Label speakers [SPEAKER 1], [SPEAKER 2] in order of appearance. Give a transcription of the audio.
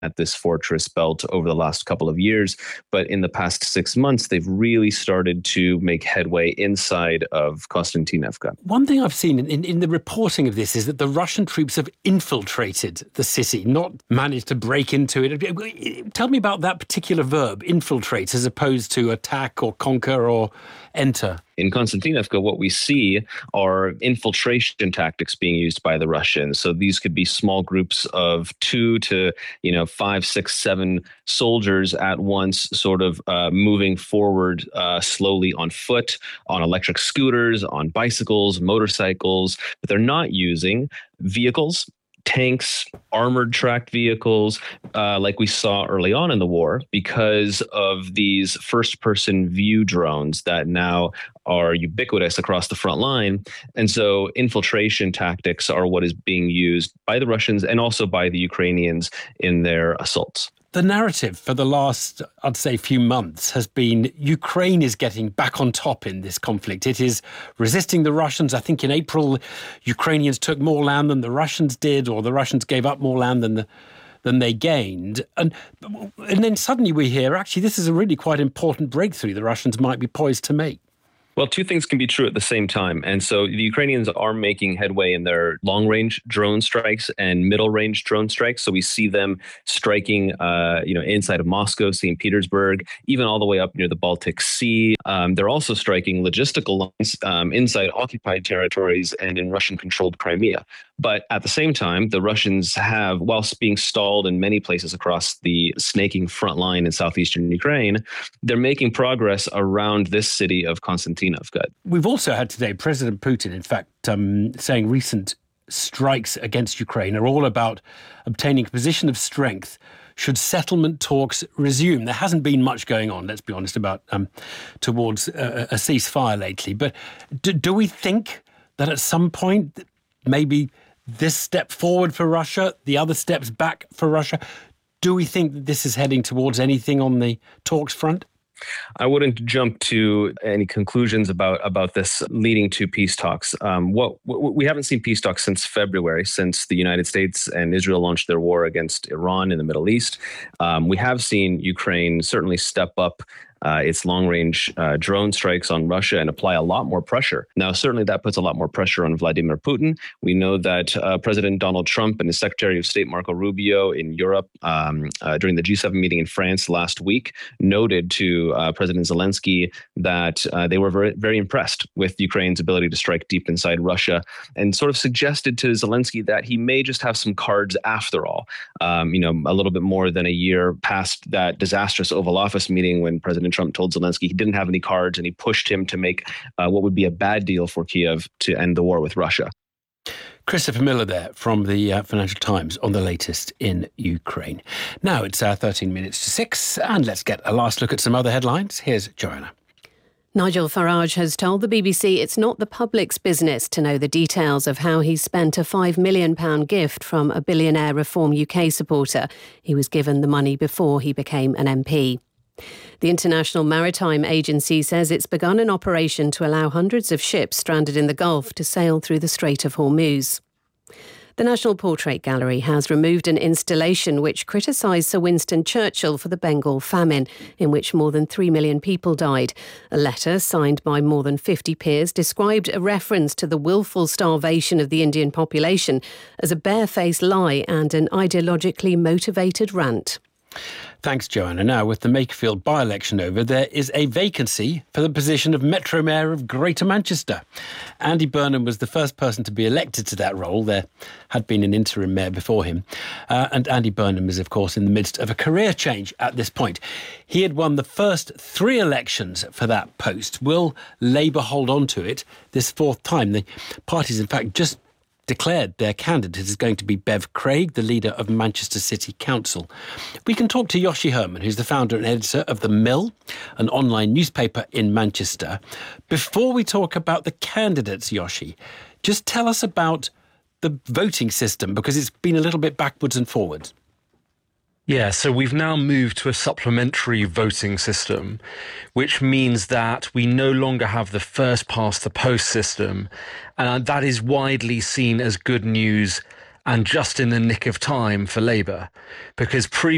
[SPEAKER 1] at this fortress built over the last couple of years. But in the past 6 months, they've really started to make headway inside of Konstantinivka.
[SPEAKER 2] One thing I've seen in the reporting of this is that the Russian troops have infiltrated the city, not managed to break into it. Tell me about that particular verb, infiltrate, as opposed to attack or conquer or enter.
[SPEAKER 1] In Konstantinivka, what we see are infiltration tactics being used by the Russians. So these could be small groups of 2 to 5, 6, 7 soldiers at once, sort of moving forward slowly on foot, on electric scooters, on bicycles, motorcycles, but they're not using vehicles, tanks, armored tracked vehicles, like we saw early on in the war, because of these first-person view drones that now are ubiquitous across the front line. And so infiltration tactics are what is being used by the Russians and also by the Ukrainians in their assaults.
[SPEAKER 2] The narrative for the last, I'd say, few months has been Ukraine is getting back on top in this conflict. It is resisting the Russians. I think in April, Ukrainians took more land than the Russians did, or the Russians gave up more land than they gained. And then suddenly we hear, actually, this is a really quite important breakthrough the Russians might be poised to make.
[SPEAKER 1] Well, two things can be true at the same time. And so the Ukrainians are making headway in their long-range drone strikes and middle-range drone strikes. So we see them striking, inside of Moscow, St. Petersburg, even all the way up near the Baltic Sea. They're also striking logistical lines inside occupied territories and in Russian-controlled Crimea. But at the same time, the Russians have, whilst being stalled in many places across the snaking front line in southeastern Ukraine, they're making progress around this city of Konstantinivka.
[SPEAKER 2] We've also had today President Putin, in fact, saying recent strikes against Ukraine are all about obtaining a position of strength should settlement talks resume. There hasn't been much going on, let's be honest, about towards a ceasefire lately. But do we think that at some point, maybe this step forward for Russia, the other steps back for Russia, do we think that this is heading towards anything on the talks front?
[SPEAKER 1] I wouldn't jump to any conclusions about this leading to peace talks. We haven't seen peace talks since February, since the United States and Israel launched their war against Iran in the Middle East. We have seen Ukraine certainly step up its long-range drone strikes on Russia and apply a lot more pressure. Now, certainly that puts a lot more pressure on Vladimir Putin. We know that President Donald Trump and his Secretary of State Marco Rubio in Europe during the G7 meeting in France last week noted to President Zelensky that they were very, very impressed with Ukraine's ability to strike deep inside Russia, and sort of suggested to Zelensky that he may just have some cards after all. A little bit more than a year past that disastrous Oval Office meeting when President Trump told Zelensky he didn't have any cards, and he pushed him to make what would be a bad deal for Kiev to end the war with Russia.
[SPEAKER 2] Christopher Miller there from the Financial Times on the latest in Ukraine. Now it's 13 minutes to 6, and let's get a last look at some other headlines. Here's Joanna.
[SPEAKER 3] Nigel Farage has told the BBC it's not the public's business to know the details of how he spent a £5 million gift from a billionaire Reform UK supporter. He was given the money before he became an MP. The International Maritime Agency says it's begun an operation to allow hundreds of ships stranded in the Gulf to sail through the Strait of Hormuz. The National Portrait Gallery has removed an installation which criticised Sir Winston Churchill for the Bengal famine, in which more than 3 million people died. A letter signed by more than 50 peers described a reference to the willful starvation of the Indian population as a barefaced lie and an ideologically motivated rant.
[SPEAKER 2] Thanks, Joanna. Now, with the Makerfield by-election over, there is a vacancy for the position of Metro Mayor of Greater Manchester. Andy Burnham was the first person to be elected to that role. There had been an interim mayor before him. And Andy Burnham is, of course, in the midst of a career change at this point. He had won the first 3 elections for that post. Will Labour hold on to it this 4th time? The party's, in fact, just declared their candidate is going to be Bev Craig, the leader of Manchester City Council. We can talk to Yoshi Herman, who's the founder and editor of The Mill, an online newspaper in Manchester. Before we talk about the candidates, Yoshi, just tell us about the voting system, because it's been a little bit backwards and forwards.
[SPEAKER 4] Yeah, so we've now moved to a supplementary voting system, which means that we no longer have the first past the post system. And that is widely seen as good news and just in the nick of time for Labour, because